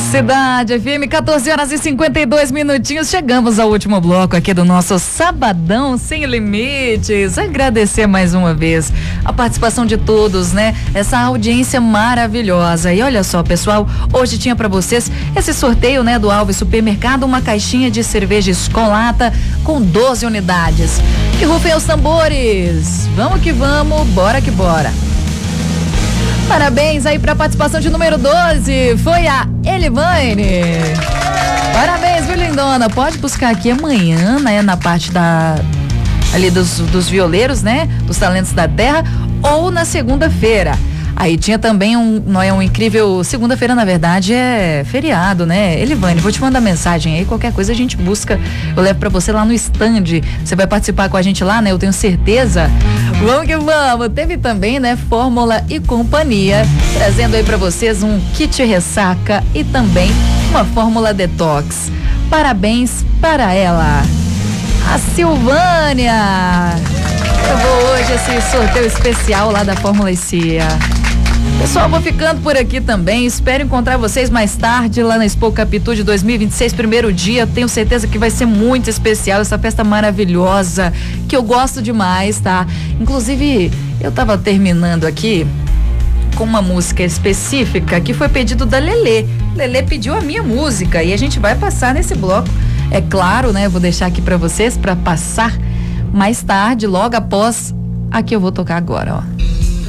Cidade FM, 14 horas e 52 minutinhos. Chegamos ao último bloco aqui do nosso Sabadão Sem Limites. Agradecer mais uma vez a participação de todos, né? Essa audiência maravilhosa. E olha só, pessoal, hoje tinha pra vocês esse sorteio, né, do Alves Supermercado, uma caixinha de cerveja Escolata com 12 unidades. Que rufem os tambores. Vamos que vamos, bora que bora. Parabéns aí pra participação de número 12, foi a Elivane. Parabéns, viu, lindona? Pode buscar aqui amanhã, né, na parte ali dos violeiros, né, dos talentos da terra, ou na segunda-feira. Aí tinha também um incrível, segunda-feira na verdade é feriado, né? Elivane, vou te mandar mensagem aí, qualquer coisa a gente busca, eu levo pra você lá no stand, você vai participar com a gente lá, né? Eu tenho certeza. Vamos que vamos, teve também, né, Fórmula e Companhia, trazendo aí pra vocês um kit ressaca e também uma Fórmula Detox. Parabéns para ela, a Silvânia. Eu vou hoje esse sorteio especial lá da Fórmula ICEA. Pessoal, vou ficando por aqui também. Espero encontrar vocês mais tarde lá na Expo Capitu de 2026, primeiro dia. Tenho certeza que vai ser muito especial essa festa maravilhosa que eu gosto demais, tá? Inclusive, eu tava terminando aqui com uma música específica que foi pedido da Lelê. Lelê pediu a minha música e a gente vai passar nesse bloco. É claro, né? Eu vou deixar aqui pra vocês pra passar mais tarde, logo após a que eu vou tocar agora, ó.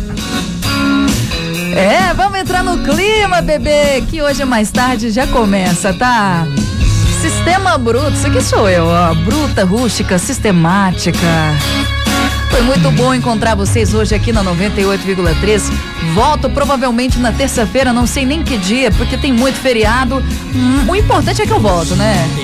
Vamos entrar no clima, bebê, que hoje mais tarde já começa, tá? Sistema Bruto, isso aqui sou eu, ó, bruta, rústica, sistemática. Foi muito bom encontrar vocês hoje aqui na 98,3. Volto provavelmente na terça-feira, não sei nem que dia, porque tem muito feriado. O importante é que eu volto, né?